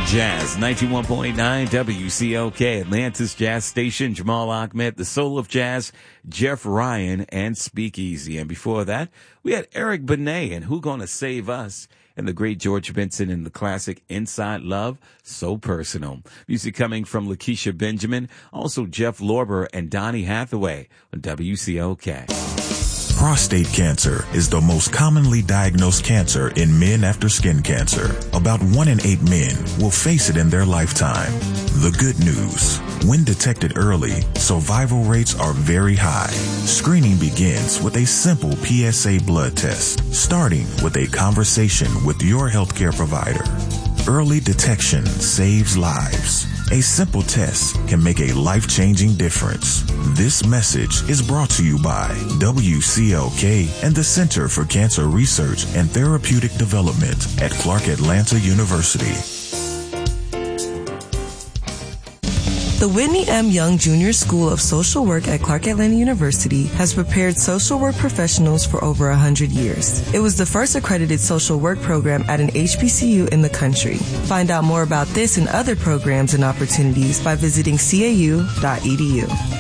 Jazz, 91.9 WCOK, Atlantis Jazz Station, Jamal Ahmed, The Soul of Jazz, Jeff Ryan, and Speakeasy. And before that, we had Eric Benet and Who Gonna Save Us, and the great George Benson in the classic Inside Love, So Personal. Music coming from Lakeisha Benjamin, also Jeff Lorber and Donny Hathaway on WCOK. Prostate cancer is the most commonly diagnosed cancer in men after skin cancer. About 1 in 8 men will face it in their lifetime. The good news, when detected early, survival rates are very high. Screening begins with a simple PSA blood test, starting with a conversation with your healthcare provider. Early detection saves lives. A simple test can make a life-changing difference. This message is brought to you by WCLK and the Center for Cancer Research and Therapeutic Development at Clark Atlanta University. The Whitney M. Young Jr. School of Social Work at Clark Atlanta University has prepared social work professionals for over 100 years. It was the first accredited social work program at an HBCU in the country. Find out more about this and other programs and opportunities by visiting cau.edu.